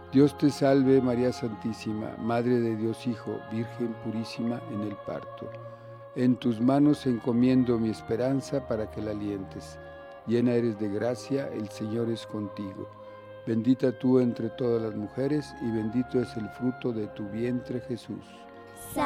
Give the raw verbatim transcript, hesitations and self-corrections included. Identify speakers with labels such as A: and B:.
A: Dios te salve, María Santísima, Madre de Dios Hijo, Virgen purísima en el parto. En tus manos encomiendo mi esperanza para que la alientes. Llena eres de gracia, el Señor es contigo. Bendita tú entre todas las mujeres, y bendito es el fruto de tu vientre, Jesús.